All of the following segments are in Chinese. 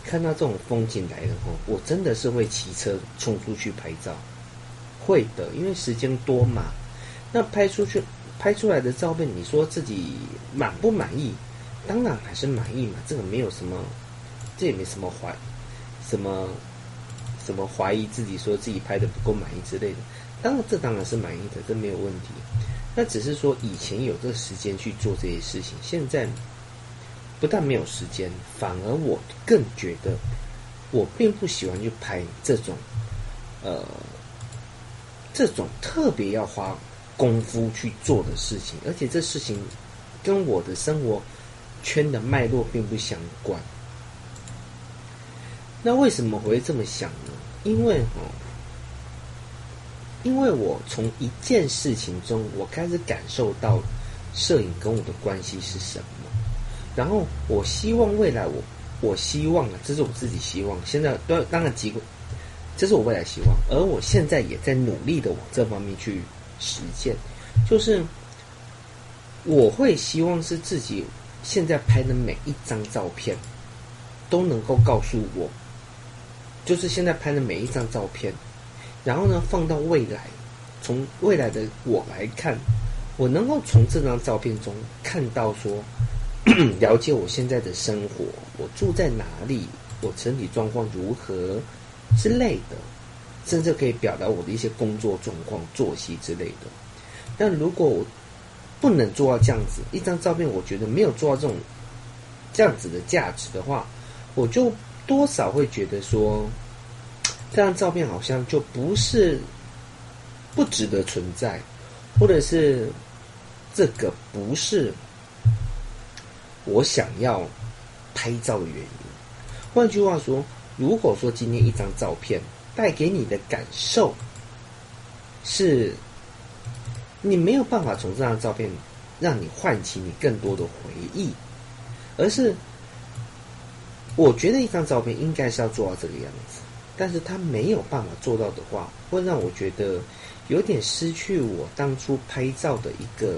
看到这种风景来了我真的是会骑车冲出去拍照，会的，因为时间多嘛。那拍出来的照片，你说自己满不满意？当然还是满意嘛，这个没有什么，这也没什么怀疑自己说自己拍的不够满意之类的。当然是满意的，这没有问题。那只是说以前有这个时间去做这些事情，现在不但没有时间，反而我更觉得我并不喜欢去拍这种特别要花功夫去做的事情，而且这事情跟我的生活圈的脉络并不相关。那为什么我会这么想呢？因为我从一件事情中，我开始感受到摄影跟我的关系是什么。然后我希望未来我希望这是我自己希望，现在当然这是我未来希望，而我现在也在努力的往这方面去实践。就是我会希望是自己现在拍的每一张照片都能够告诉我，就是现在拍的每一张照片，然后呢放到未来，从未来的我来看，我能够从这张照片中看到说了解我现在的生活，我住在哪里，我身体状况如何之类的，甚至可以表达我的一些工作状况、作息之类的。但如果我不能做到这样子，一张照片我觉得没有做到这样子的价值的话，我就多少会觉得说这张照片好像就不值得存在，或者是这个不是我想要拍照的原因。换句话说，如果说今天一张照片带给你的感受是你没有办法从这张照片让你唤起你更多的回忆，而是我觉得一张照片应该是要做到这个样子，但是他没有办法做到的话，会让我觉得有点失去我当初拍照的一个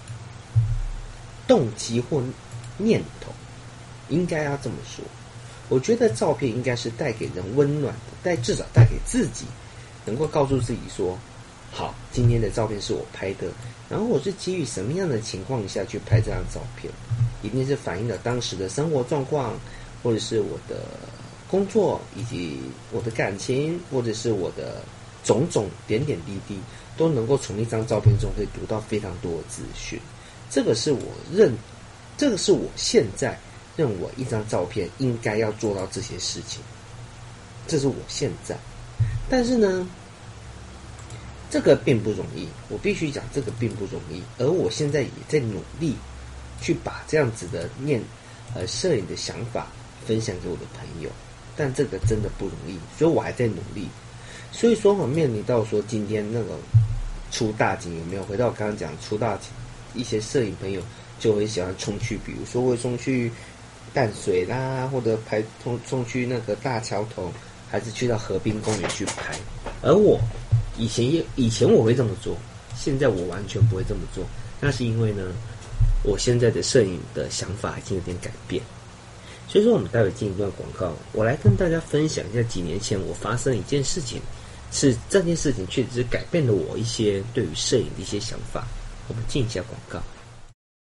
动机或念头，应该要这么说。我觉得照片应该是带给人温暖的，至少带给自己，能够告诉自己说，好，今天的照片是我拍的，然后我是基于什么样的情况下去拍这张照片，一定是反映了当时的生活状况，或者是我的工作，以及我的感情，或者是我的种种点点滴滴，都能够从一张照片中可以读到非常多的资讯。这个是我现在认为一张照片应该要做到这些事情，这是我现在。但是呢，这个并不容易，我必须讲这个并不容易，而我现在也在努力去把这样子的摄影的想法分享给我的朋友，但这个真的不容易，所以我还在努力。所以说我面临到说今天那个出大景有没有？回到我刚刚讲出大景，一些摄影朋友就会喜欢冲去，比如说会冲去淡水啦，或者冲去那个大桥头，还是去到河滨公园去拍。而我以前我会这么做，现在我完全不会这么做。那是因为呢，我现在的摄影的想法已经有点改变。所以说我们待会进一段广告，我来跟大家分享一下几年前我发生一件事情，是这件事情确实是改变了我一些对于摄影的一些想法。我们进一下广告。